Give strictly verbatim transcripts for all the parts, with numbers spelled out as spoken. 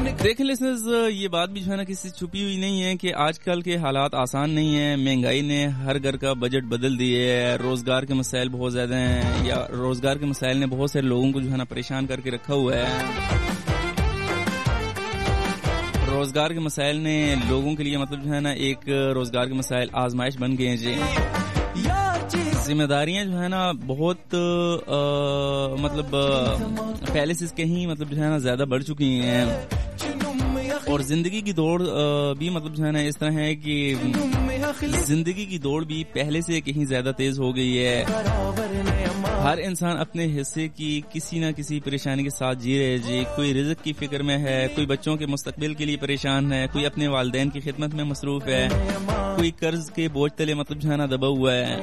دیکھیں لسنرز، یہ بات بھی جو ہے نا کسی سے چھپی ہوئی نہیں ہے کہ آج کل کے حالات آسان نہیں ہیں. مہنگائی نے ہر گھر کا بجٹ بدل دیے ہے. روزگار کے مسائل بہت زیادہ ہیں، یا روزگار کے مسائل نے بہت سارے لوگوں کو جو ہے نا پریشان کر کے رکھا ہوا ہے. روزگار کے مسائل نے لوگوں کے لیے مطلب جو ہے نا ایک روزگار کے مسائل آزمائش بن گئے ہیں. جی ذمہ داریاں جو ہے نا بہت آ, مطلب آ, پہلے سے کہیں مطلب جو ہے نا زیادہ بڑھ چکی ہیں، اور زندگی کی دوڑ بھی مطلب جو ہے نا اس طرح ہے کہ زندگی کی دوڑ بھی پہلے سے کہیں زیادہ تیز ہو گئی ہے. ہر انسان اپنے حصے کی کسی نہ کسی پریشانی کے ساتھ جی رہے جی. کوئی رزق کی فکر میں ہے، کوئی بچوں کے مستقبل کے لیے پریشان ہے، کوئی اپنے والدین کی خدمت میں مصروف ہے، کوئی قرض کے بوجھ تلے مطلب جو ہے نا دبا ہوا ہے،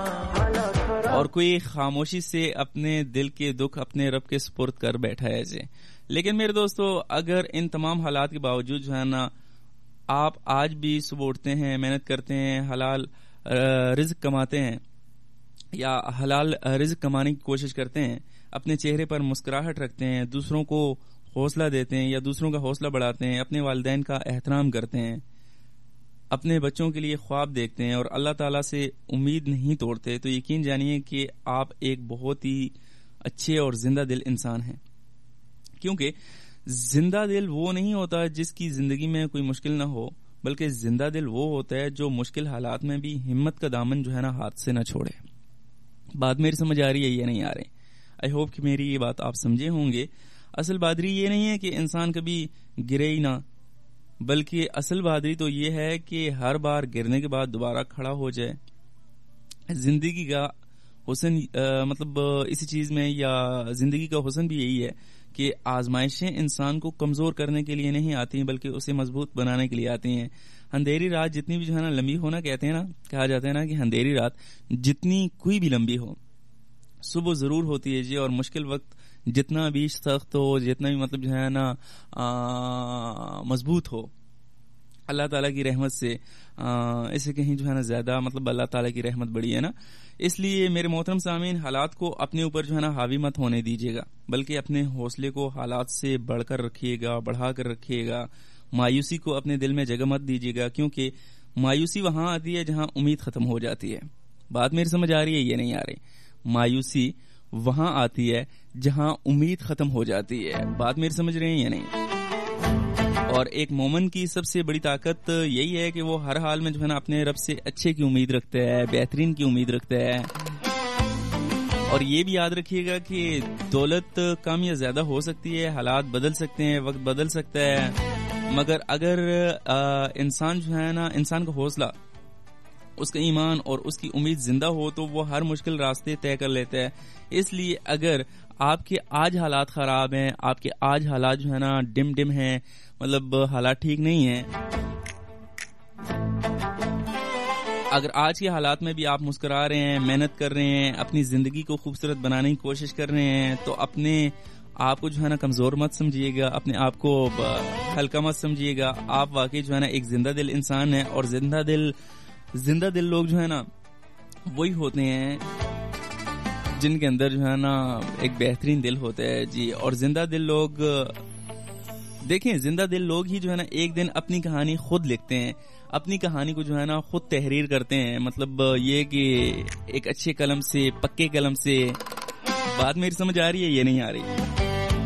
اور کوئی خاموشی سے اپنے دل کے دکھ اپنے رب کے سپرد کر بیٹھا ہے جی. لیکن میرے دوستو، اگر ان تمام حالات کے باوجود جو ہے نا آپ آج بھی صبح اٹھتے ہیں، محنت کرتے ہیں، حلال رزق کماتے ہیں یا حلال رزق کمانے کی کوشش کرتے ہیں، اپنے چہرے پر مسکراہٹ رکھتے ہیں، دوسروں کو حوصلہ دیتے ہیں یا دوسروں کا حوصلہ بڑھاتے ہیں، اپنے والدین کا احترام کرتے ہیں، اپنے بچوں کے لیے خواب دیکھتے ہیں اور اللہ تعالیٰ سے امید نہیں توڑتے، تو یقین جانیے کہ آپ ایک بہت ہی اچھے اور زندہ دل انسان ہیں. کیونکہ زندہ دل وہ نہیں ہوتا جس کی زندگی میں کوئی مشکل نہ ہو، بلکہ زندہ دل وہ ہوتا ہے جو مشکل حالات میں بھی ہمت کا دامن جو ہے نا ہاتھ سے نہ چھوڑے. بات میری سمجھ آ رہی ہے یا نہیں آ رہی؟ آئی ہوپ کہ میری یہ بات آپ سمجھے ہوں گے. اصل بہادری یہ نہیں ہے کہ انسان کبھی گرے ہی نہ، بلکہ اصل بہادری تو یہ ہے کہ ہر بار گرنے کے بعد دوبارہ کھڑا ہو جائے. زندگی کا حسن مطلب اسی چیز میں، یا زندگی کا حسن بھی یہی ہے کہ آزمائشیں انسان کو کمزور کرنے کے لیے نہیں آتی ہیں، بلکہ اسے مضبوط بنانے کے لیے آتی ہیں. اندھیری رات جتنی بھی جو ہے نا لمبی ہونا، کہتے ہیں نا، کہا جاتا ہے نا کہ اندھیری رات جتنی کوئی بھی لمبی ہو، صبح ضرور ہوتی ہے جی. اور مشکل وقت جتنا بھی سخت ہو، جتنا بھی مطلب جو ہے نا مضبوط ہو، اللہ تعالیٰ کی رحمت سے اسے کہیں جو ہے نا زیادہ مطلب اللہ تعالیٰ کی رحمت بڑی ہے نا. اس لیے میرے محترم سامعین، حالات کو اپنے اوپر جو ہے نا حاوی مت ہونے دیجیے گا، بلکہ اپنے حوصلے کو حالات سے بڑھ کر رکھیے گا، بڑھا کر رکھیے گا. مایوسی کو اپنے دل میں جگہ مت دیجیے گا، کیونکہ مایوسی وہاں آتی ہے جہاں امید ختم ہو جاتی ہے. بات میری سمجھ آ رہی ہے یا نہیں آ رہی؟ مایوسی وہاں آتی ہے جہاں امید ختم ہو جاتی ہے. بات میری سمجھ رہے ہیں یا نہیں؟ اور ایک مومن کی سب سے بڑی طاقت یہی ہے کہ وہ ہر حال میں جو ہے نا اپنے رب سے اچھے کی امید رکھتا ہے، بہترین کی امید رکھتا ہے. اور یہ بھی یاد رکھیے گا کہ دولت کم یا زیادہ ہو سکتی ہے، حالات بدل سکتے ہیں، وقت بدل سکتا ہے، مگر اگر انسان جو ہے نا، انسان کا حوصلہ، اس کا ایمان اور اس کی امید زندہ ہو تو وہ ہر مشکل راستے طے کر لیتا ہے. اس لیے اگر آپ کے آج حالات خراب ہیں، آپ کے آج حالات جو ہے نا ڈم ڈم ہیں، مطلب حالات ٹھیک نہیں ہیں، اگر آج کے حالات میں بھی آپ مسکرا رہے ہیں، محنت کر رہے ہیں، اپنی زندگی کو خوبصورت بنانے کی کوشش کر رہے ہیں، تو اپنے آپ کو جو ہے نا کمزور مت سمجھیے گا، اپنے آپ کو ہلکا مت سمجھیے گا. آپ واقعی جو ہے نا ایک زندہ دل انسان ہیں، اور زندہ دل زندہ دل لوگ جو ہے نا وہی ہوتے ہیں جن کے اندر جو ہے نا ایک بہترین دل ہوتا ہے جی. اور زندہ دل لوگ، دیکھیں، زندہ دل لوگ ہی جو ہے نا ایک دن اپنی کہانی خود لکھتے ہیں، اپنی کہانی کو جو ہے نا خود تحریر کرتے ہیں. مطلب یہ کہ ایک اچھے قلم سے، پکے قلم سے. بات میری سمجھ آ رہی ہے یا نہیں آ رہی؟